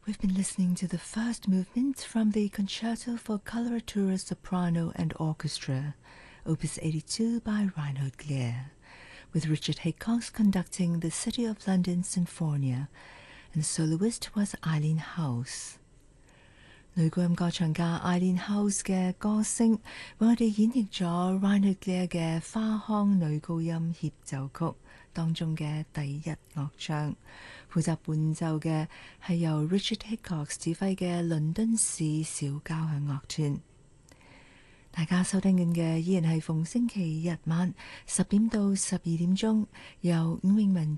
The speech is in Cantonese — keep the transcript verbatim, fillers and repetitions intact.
We've been listening to the first movement from the Concerto for Coloratura Soprano and Orchestra, Opus eighty-two by Reinhard Glier, with Richard Haycox conducting the City of London Sinfonia, and the soloist was Eileen House. 女高音歌唱家 Eileen House 嘅歌聲為我哋演繹咗 Reinhard Glier 嘅花腔女高音協奏曲當中嘅第一樂章，負責伴奏嘅係由 Richard Haycox 指揮嘅倫敦市小交響樂團。大家收聽緊嘅依然係逢星期日晚十點到十二點鐘由伍詠文